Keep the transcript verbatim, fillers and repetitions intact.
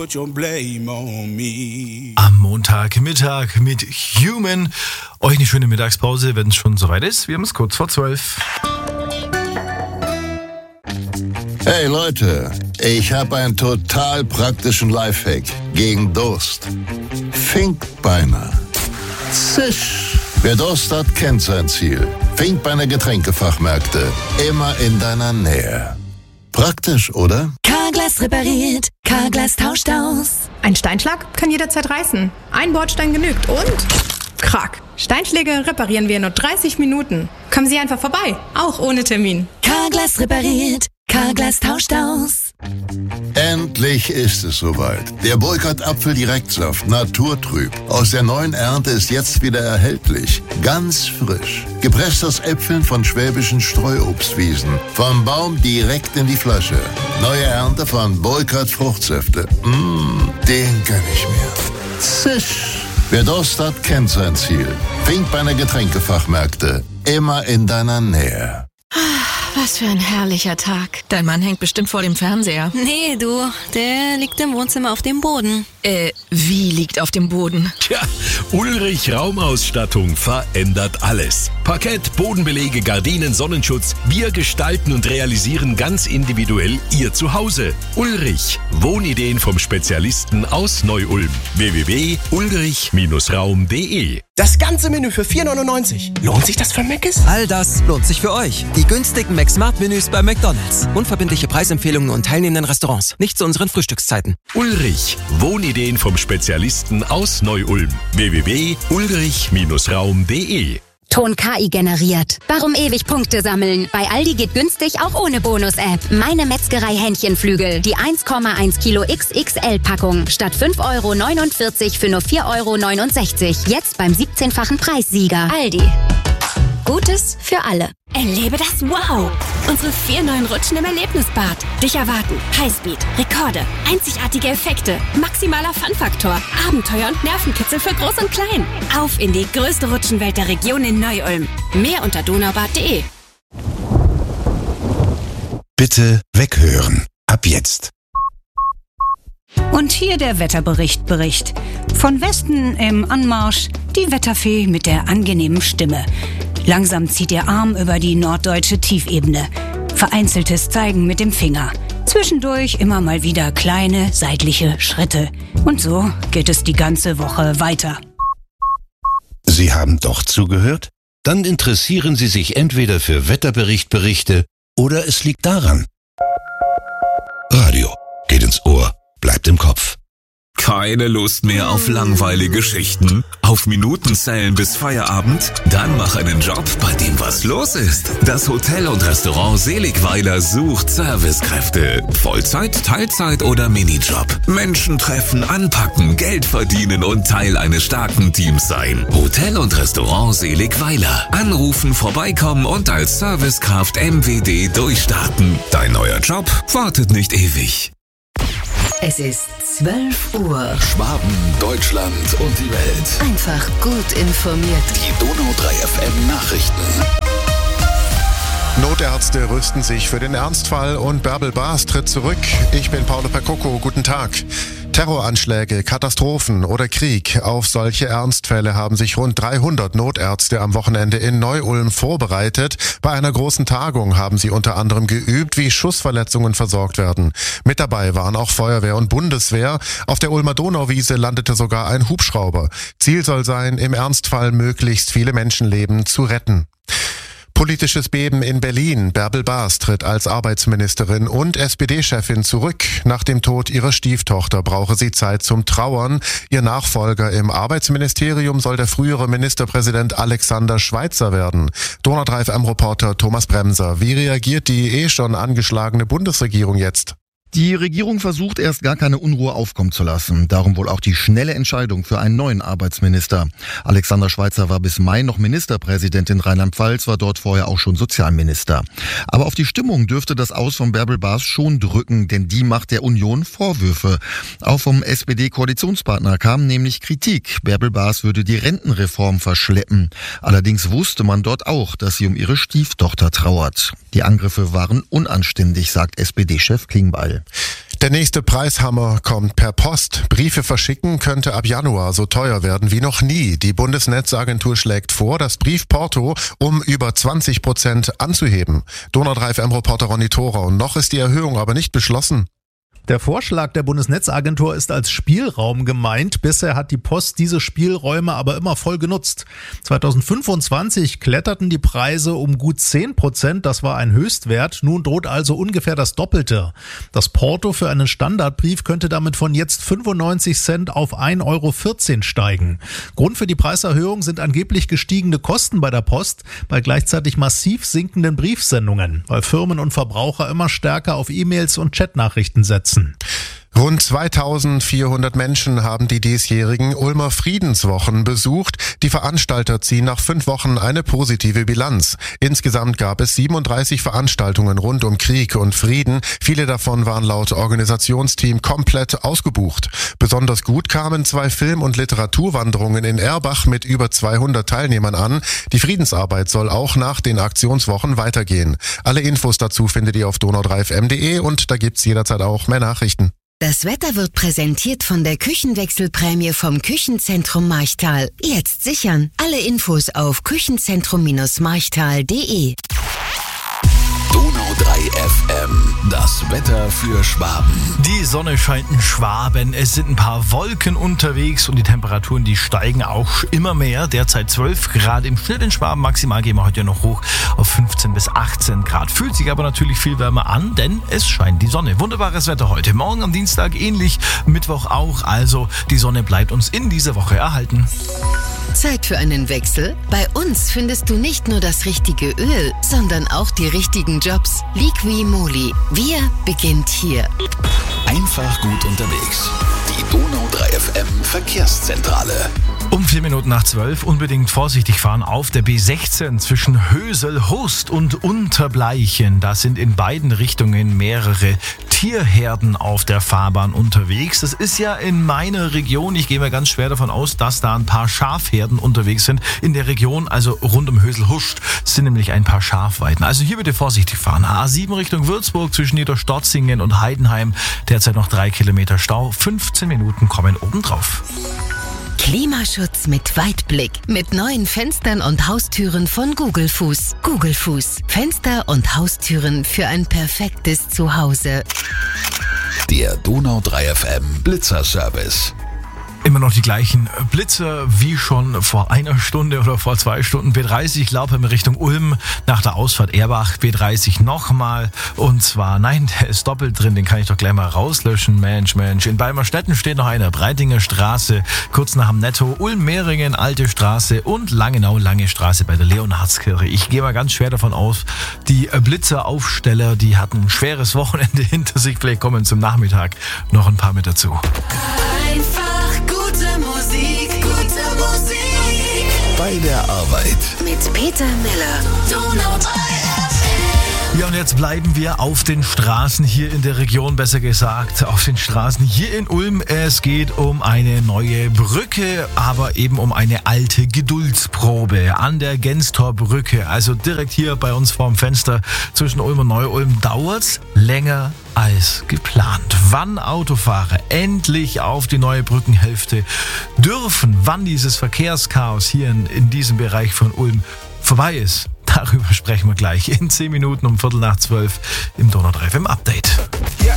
put your blame on me. Am Montagmittag mit Human. Euch eine schöne Mittagspause, wenn es schon soweit ist. Wir haben es kurz vor zwölf. Hey Leute, ich habe einen total praktischen Lifehack gegen Durst. Finkbeiner. Zisch. Wer Durst hat, kennt sein Ziel. Finkbeiner Getränkefachmärkte. Immer in deiner Nähe. Praktisch, oder? Carglass repariert, Carglass tauscht aus. Ein Steinschlag kann jederzeit reißen. Ein Bordstein genügt und... Krack. Steinschläge reparieren wir in nur dreißig Minuten. Kommen Sie einfach vorbei, auch ohne Termin. Carglass repariert, Carglass tauscht aus. Endlich ist es soweit. Der Burkhardt Apfeldirektsaft naturtrüb aus der neuen Ernte ist jetzt wieder erhältlich. Ganz frisch. Gepresst aus Äpfeln von schwäbischen Streuobstwiesen. Vom Baum direkt in die Flasche. Neue Ernte von Burkhardt Fruchtsäfte. Mmh, den gönn ich mir. Zisch. Wer Durst hat, kennt sein Ziel. Finkbeiner Getränkefachmärkte. Immer in deiner Nähe. Was für ein herrlicher Tag. Dein Mann hängt bestimmt vor dem Fernseher. Nee, du, der liegt im Wohnzimmer auf dem Boden. Äh, wie liegt auf dem Boden? Tja, Ulrich Raumausstattung verändert alles. Parkett, Bodenbelege, Gardinen, Sonnenschutz. Wir gestalten und realisieren ganz individuell Ihr Zuhause. Ulrich, Wohnideen vom Spezialisten aus Neu-Ulm. w w w punkt ulrich Raum punkt de. Das ganze Menü für vier neunundneunzig. Lohnt sich das für Mc's? All das lohnt sich für euch. Die günstigen McSmart-Menüs bei McDonald's. Unverbindliche Preisempfehlungen und teilnehmenden Restaurants. Nicht zu unseren Frühstückszeiten. Ulrich, Wohnideen vom Spezialisten aus Neu-Ulm. w w w punkt ulrich Raum punkt de. Ton K I generiert. Warum ewig Punkte sammeln? Bei Aldi geht günstig auch ohne Bonus-App. Meine Metzgerei Hähnchenflügel. Die eins Komma eins Kilo X X L-Packung. Statt fünf Euro neunundvierzig für nur vier Euro neunundsechzig. Jetzt beim siebzehnfachen Preissieger. Aldi. Gutes für alle. Erlebe das Wow! Unsere vier neuen Rutschen im Erlebnisbad. Dich erwarten Highspeed, Rekorde, einzigartige Effekte, maximaler Fun-Faktor, Abenteuer und Nervenkitzel für Groß und Klein. Auf in die größte Rutschenwelt der Region in Neu-Ulm. Mehr unter donaubad punkt de. Bitte weghören. Ab jetzt. Und hier der Wetterbericht Bericht. Von Westen im Anmarsch die Wetterfee mit der angenehmen Stimme. Langsam zieht ihr Arm über die norddeutsche Tiefebene. Vereinzeltes Zeigen mit dem Finger. Zwischendurch immer mal wieder kleine seitliche Schritte. Und so geht es die ganze Woche weiter. Sie haben doch zugehört? Dann interessieren Sie sich entweder für Wetterberichtberichte oder es liegt daran. Radio geht ins Ohr, bleibt im Kopf. Keine Lust mehr auf langweilige Schichten? Auf Minutenzellen bis Feierabend? Dann mach einen Job, bei dem was los ist. Das Hotel und Restaurant Seligweiler sucht Servicekräfte. Vollzeit, Teilzeit oder Minijob. Menschen treffen, anpacken, Geld verdienen und Teil eines starken Teams sein. Hotel und Restaurant Seligweiler. Anrufen, vorbeikommen und als Servicekraft M W D durchstarten. Dein neuer Job wartet nicht ewig. Es ist zwölf Uhr. Schwaben, Deutschland und die Welt. Einfach gut informiert. Die Donau drei F M Nachrichten. Notärzte rüsten sich für den Ernstfall und Bärbel Baas tritt zurück. Ich bin Paolo Percocco, guten Tag. Terroranschläge, Katastrophen oder Krieg. Auf solche Ernstfälle haben sich rund dreihundert Notärzte am Wochenende in Neu-Ulm vorbereitet. Bei einer großen Tagung haben sie unter anderem geübt, wie Schussverletzungen versorgt werden. Mit dabei waren auch Feuerwehr und Bundeswehr. Auf der Ulmer Donauwiese landete sogar ein Hubschrauber. Ziel soll sein, im Ernstfall möglichst viele Menschenleben zu retten. Politisches Beben in Berlin. Bärbel Baas tritt als Arbeitsministerin und S P D-Chefin zurück. Nach dem Tod ihrer Stieftochter brauche sie Zeit zum Trauern. Ihr Nachfolger im Arbeitsministerium soll der frühere Ministerpräsident Alexander Schweitzer werden. Donau drei F M-Reporter Thomas Bremser. Wie reagiert die eh schon angeschlagene Bundesregierung jetzt? Die Regierung versucht erst gar keine Unruhe aufkommen zu lassen. Darum wohl auch die schnelle Entscheidung für einen neuen Arbeitsminister. Alexander Schweitzer war bis Mai noch Ministerpräsident in Rheinland-Pfalz, war dort vorher auch schon Sozialminister. Aber auf die Stimmung dürfte das Aus von Bärbel Baas schon drücken, denn die macht der Union Vorwürfe. Auch vom S P D-Koalitionspartner kam nämlich Kritik. Bärbel Baas würde die Rentenreform verschleppen. Allerdings wusste man dort auch, dass sie um ihre Stieftochter trauert. Die Angriffe waren unanständig, sagt S P D-Chef Klingbeil. Der nächste Preishammer kommt per Post. Briefe verschicken könnte ab Januar so teuer werden wie noch nie. Die Bundesnetzagentur schlägt vor, das Briefporto um über zwanzig Prozent anzuheben. Donau drei F M-Reporter Ronny Thorer. Und noch ist die Erhöhung aber nicht beschlossen. Der Vorschlag der Bundesnetzagentur ist als Spielraum gemeint. Bisher hat die Post diese Spielräume aber immer voll genutzt. zweitausendfünfundzwanzig kletterten die Preise um gut zehn Prozent. Das war ein Höchstwert. Nun droht also ungefähr das Doppelte. Das Porto für einen Standardbrief könnte damit von jetzt fünfundneunzig Cent auf ein Euro vierzehn steigen. Grund für die Preiserhöhung sind angeblich gestiegene Kosten bei der Post bei gleichzeitig massiv sinkenden Briefsendungen, weil Firmen und Verbraucher immer stärker auf E-Mails und Chatnachrichten setzen. Rund zweitausendvierhundert Menschen haben die diesjährigen Ulmer Friedenswochen besucht. Die Veranstalter ziehen nach fünf Wochen eine positive Bilanz. Insgesamt gab es siebenunddreißig Veranstaltungen rund um Krieg und Frieden. Viele davon waren laut Organisationsteam komplett ausgebucht. Besonders gut kamen zwei Film- und Literaturwanderungen in Erbach mit über zweihundert Teilnehmern an. Die Friedensarbeit soll auch nach den Aktionswochen weitergehen. Alle Infos dazu findet ihr auf donau drei f m punkt de und da gibt's jederzeit auch mehr Nachrichten. Das Wetter wird präsentiert von der Küchenwechselprämie vom Küchenzentrum Marchtal. Jetzt sichern. Alle Infos auf küchenzentrum marchtal punkt de. Donau drei F M, das Wetter für Schwaben. Die Sonne scheint in Schwaben, es sind ein paar Wolken unterwegs und die Temperaturen, die steigen auch immer mehr. Derzeit zwölf Grad im Schnitt in Schwaben, maximal gehen wir heute noch hoch auf fünfzehn bis achtzehn Grad. Fühlt sich aber natürlich viel wärmer an, denn es scheint die Sonne. Wunderbares Wetter heute, morgen am Dienstag ähnlich, Mittwoch auch, also die Sonne bleibt uns in dieser Woche erhalten. Zeit für einen Wechsel? Bei uns findest du nicht nur das richtige Öl, sondern auch die richtigen Jobs. Liqui Moly. Wir beginnt hier. Einfach gut unterwegs. Die Donau drei F M Verkehrszentrale. Um vier Minuten nach zwölf unbedingt vorsichtig fahren auf der B sechzehn zwischen Hösel, Hurst und Unterbleichen. Da sind in beiden Richtungen mehrere Tierherden auf der Fahrbahn unterwegs. Das ist ja in meiner Region. Ich gehe mir ganz schwer davon aus, dass da ein paar Schafherden unterwegs sind. In der Region, also rund um Hösel-Hurst, sind nämlich ein paar Schafweiden. Also hier bitte vorsichtig fahren. A sieben Richtung Würzburg zwischen Niederstorzingen und Heidenheim. Derzeit noch drei Kilometer Stau. fünfzehn Minuten kommen obendrauf. Klimaschutz mit Weitblick. Mit neuen Fenstern und Haustüren von Gugelfuß. Gugelfuß. Fenster und Haustüren für ein perfektes Zuhause. Der Donau drei F M Blitzerservice. Immer noch die gleichen Blitzer wie schon vor einer Stunde oder vor zwei Stunden. B dreißig Laubheim Richtung Ulm nach der Ausfahrt Erbach. B dreißig nochmal. Und zwar, nein, der ist doppelt drin. Den kann ich doch gleich mal rauslöschen. Mensch, Mensch. In Beimerstetten steht noch einer. Breitinger Straße, kurz nach dem Netto. Ulm-Mehringen, Alte Straße und Langenau, Lange Straße bei der Leonhardskirche. Ich gehe mal ganz schwer davon aus, die Blitzeraufsteller, die hatten ein schweres Wochenende hinter sich. Vielleicht kommen zum Nachmittag noch ein paar mit dazu. Einfach gute Musik, gute Musik. Bei der Arbeit. Mit Peter Miller. Donau drei F M. Ja, und jetzt bleiben wir auf den Straßen hier in der Region, besser gesagt, auf den Straßen hier in Ulm. Es geht um eine neue Brücke, aber eben um eine alte Geduldsprobe an der Genstorbrücke. Also direkt hier bei uns vorm Fenster zwischen Ulm und Neu-Ulm dauert's länger als geplant. Wann Autofahrer endlich auf die neue Brückenhälfte dürfen, wann dieses Verkehrschaos hier in, in diesem Bereich von Ulm vorbei ist, darüber sprechen wir gleich in zehn Minuten um Viertel nach zwölf im Donau drei F M Update.